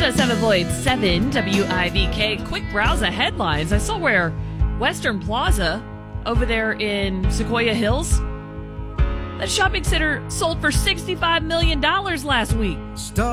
107.7 WIVK. Quick browse of headlines. I saw where Western Plaza over there in Sequoia Hills, that shopping center sold for $65 million last week.